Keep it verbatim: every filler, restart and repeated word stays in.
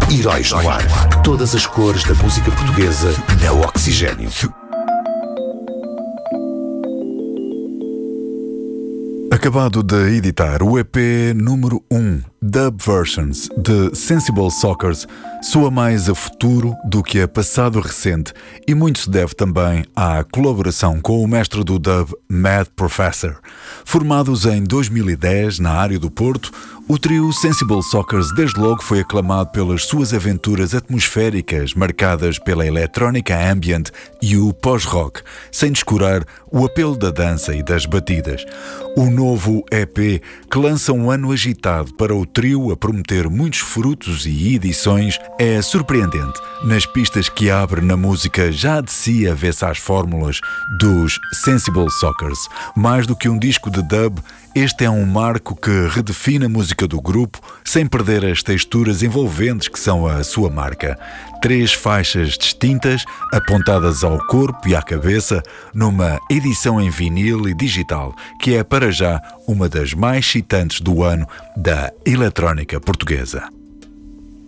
Heróis no Ar. Todas as cores da música portuguesa na Oxigênio. Acabado de editar o E P número um, Dub Versions, de Sensible Sockers, soa mais a futuro do que a passado recente e muito se deve também à colaboração com o mestre do dub Mad Professor. Formados em dois mil e dez na área do Porto, o trio Sensible Sockers desde logo foi aclamado pelas suas aventuras atmosféricas marcadas pela eletrónica ambient e o pós-rock, sem descurar o apelo da dança e das batidas. O novo E P, que lança um ano agitado para o trio a prometer muitos frutos e edições, é surpreendente. Nas pistas que abre na música já de si a vê-se às fórmulas dos Sensible Sockers. Mais do que um disco de dub, este é um marco que redefine a música do grupo sem perder as texturas envolventes que são a sua marca. Três faixas distintas, apontadas ao corpo e à cabeça, numa edição em vinil e digital, que é para já uma das mais excitantes do ano da eletrónica portuguesa.